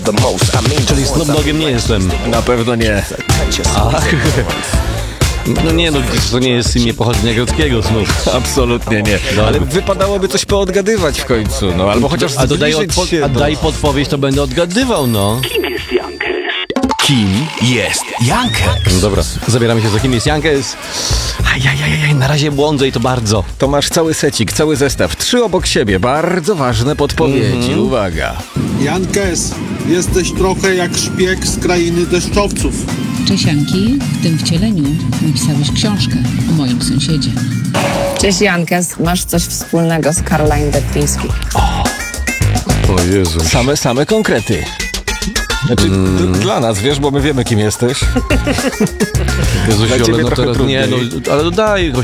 Czyli Snoop Doggiem nie jestem. Na pewno nie. Ach. No nie, no to nie jest imię pochodzenia greckiego, Snoop. Absolutnie nie. Dobra. Ale wypadałoby coś poodgadywać w końcu, no albo chociaż A dodaj zbliżyć się do... daj podpowiedź, to będę odgadywał, no. Kim jest Jankes? No dobra, zabieramy się za kim jest Jankes. Ajajajaj, na razie błądzę i to bardzo. To masz cały secik, cały zestaw, 3 obok siebie, bardzo ważne podpowiedzi, uwaga. Jankes, jesteś trochę jak szpieg z krainy deszczowców. Czesianki, w tym wcieleniu napisałeś książkę o moim sąsiedzie. Cześć Jankes, masz coś wspólnego z Caroline Detliński. O Jezu. Same konkrety. Znaczy, dla nas, wiesz, bo my wiemy, kim jesteś. Jezu, Dla ale ciebie no trochę teraz nie, trudniej. no, ale daj